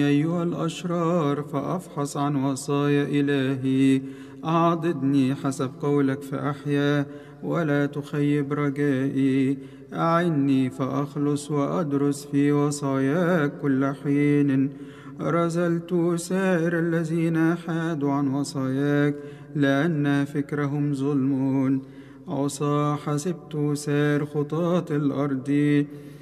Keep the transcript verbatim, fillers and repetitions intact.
أيها الأشرار فأفحص عن وصايا إلهي. أعضدني حسب قولك فأحيا، ولا تخيب رجائي. أعني فأخلص وأدرس في وصاياك كل حين. رزلت سائر الذين حادوا عن وصاياك، لأن فكرهم ظلم. عصا حسبت سائر خطاة الأرض،